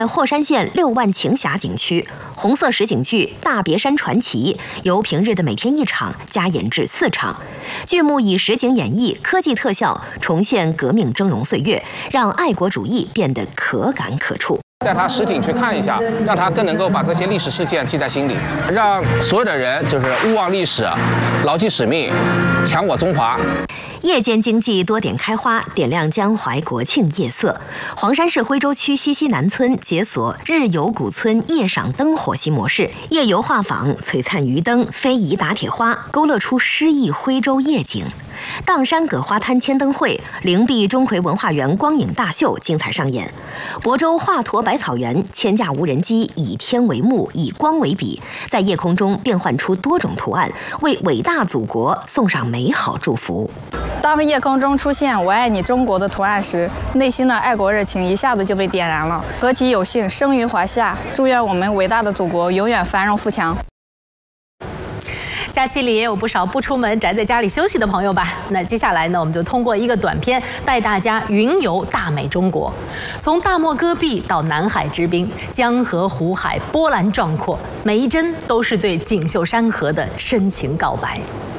霍山县6万晴峡景区，红色实景剧《大别山传奇》由平日的每天1场加演至4场。剧目以实景演绎、科技特效重现革命峥嵘岁月，让爱国主义变得可感可触。 带他实景去看一下，让他更能够把这些历史事件记在心里，让所有的人就是勿忘历史，牢记使命，强我中华。 夜间经济多点开花，点亮江淮国庆夜色。黄山市徽州区西南村解锁日游古村夜赏灯火新模式，夜游画舫、璀璨鱼灯、非遗打铁花，勾勒出诗意徽州夜景。砀山葛花滩牵灯会、灵璧钟馗文化园光影大秀精彩上演。亳州华佗百草园千架无人机以天为幕，以光为笔，在夜空中变换出多种图案，为伟大祖国送上美好祝福。 当夜空中出现"我爱你中国"的图案时，内心的爱国热情一下子就被点燃了。何其有幸生于华夏，祝愿我们伟大的祖国永远繁荣富强。 假期里也有不少不出门宅在家里休息的朋友吧？那接下来呢，我们就通过一个短片带大家云游大美中国，从大漠戈壁到南海之滨，江河湖海波澜壮阔，每一帧都是对锦绣山河的深情告白。